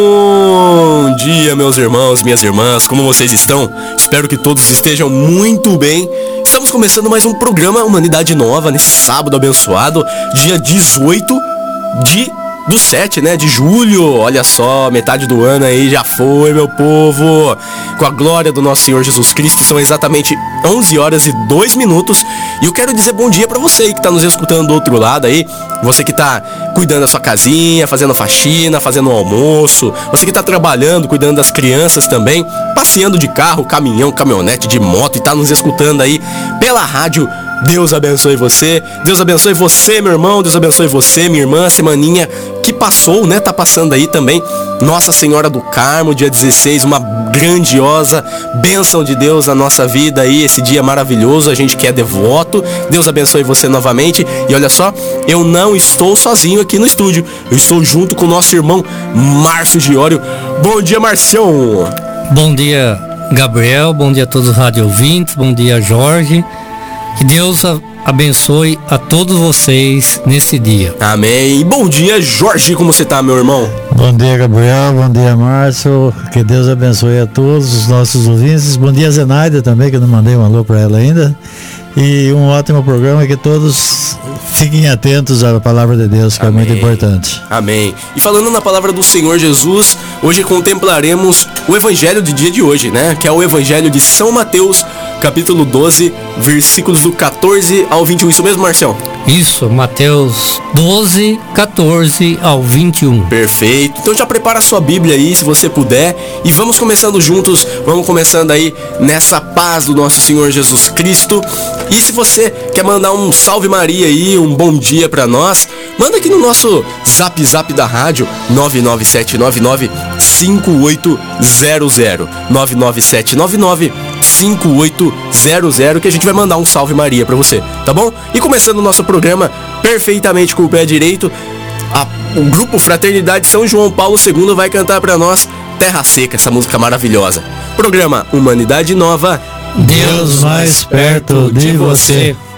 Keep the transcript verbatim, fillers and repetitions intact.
Bom dia, meus irmãos, minhas irmãs, como vocês estão? Espero que todos estejam muito bem. Estamos começando mais um programa Humanidade Nova, nesse sábado abençoado, dia dezoito de... do sete, né, de julho. Olha só, metade do ano aí já foi, meu povo. Com a glória do nosso Senhor Jesus Cristo, são exatamente onze horas e dois minutos. E eu quero dizer bom dia pra você aí que tá nos escutando do outro lado aí. Você que tá cuidando da sua casinha, fazendo faxina, fazendo um almoço. Você que tá trabalhando, cuidando das crianças também. Passeando de carro, caminhão, caminhonete, de moto e tá nos escutando aí pela rádio. Deus abençoe você, Deus abençoe você, meu irmão, Deus abençoe você, minha irmã. Semaninha que passou, né, tá passando aí também. Nossa Senhora do Carmo, dia dezesseis, uma grandiosa bênção de Deus na nossa vida aí, esse dia maravilhoso, a gente que é devoto. Deus abençoe você novamente. E olha só, eu não estou sozinho aqui no estúdio, eu estou junto com o nosso irmão Márcio Giório. Bom dia, Marcião. Bom dia, Gabriel, bom dia a todos os rádio ouvintes, bom dia, Jorge. Que Deus abençoe a todos vocês nesse dia. Amém. Bom dia, Jorge, como você tá, meu irmão? Bom dia, Gabriel, bom dia, Márcio. Que Deus abençoe a todos os nossos ouvintes. Bom dia, Zenaida também, que eu não mandei um alô para ela ainda. E um ótimo programa, que todos fiquem atentos à palavra de Deus, que Amém. É muito importante. Amém. E falando na palavra do Senhor Jesus, hoje contemplaremos o evangelho do dia de hoje, né? Que é o evangelho de São Mateus, capítulo doze, versículos do catorze ao vinte e um. Isso mesmo, Marcião? Isso, Mateus doze, catorze ao vinte e um. Perfeito. Então já prepara a sua Bíblia aí, se você puder. E vamos começando juntos, vamos começando aí nessa paz do nosso Senhor Jesus Cristo. E se você quer mandar um salve Maria aí, um bom dia pra nós, manda aqui no nosso zap zap da rádio, nove nove sete nove nove cinco oito zero zero, nove nove sete nove nove cinco oito zero zero, que a gente vai mandar um salve Maria pra você, tá bom? E começando o nosso programa perfeitamente com o pé direito, a, o grupo Fraternidade São João Paulo segundo vai cantar pra nós Terra Seca, essa música maravilhosa. Programa Humanidade Nova, Deus mais perto de você.